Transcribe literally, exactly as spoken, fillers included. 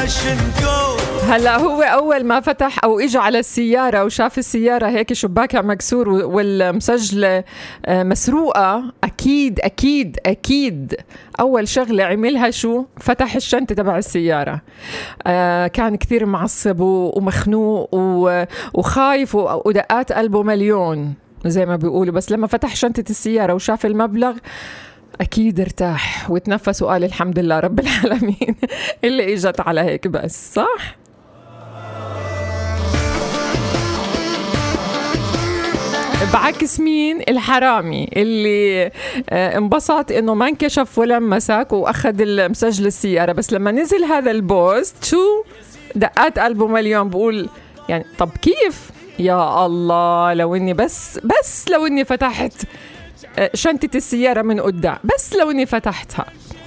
هلا هو أول ما فتح أو إجا على السيارة وشاف السيارة هيك شباكها مكسور والمسجلة مسروقة، أكيد أكيد أكيد أول شغلة عملها شو؟ فتح الشنطة تبع السيارة. آه كان كثير معصب ومخنوق وخايف ودقات قلبه مليون زي ما بيقولوا، بس لما فتح شنطة السيارة وشاف المبلغ أكيد ارتاح وتنفس وقال الحمد لله رب العالمين اللي إجت على هيك. بس صح؟ بعكس مين؟ الحرامي اللي انبسط انه ما انكشف ولا مسك واخذ المسجل السيارة، بس لما نزل هذا البوست شو دقات قلبه مليون، بقول يعني طب كيف يا الله لو اني بس بس لو اني فتحت شنطة السيارة من قدام، بس لو اني فتحتها.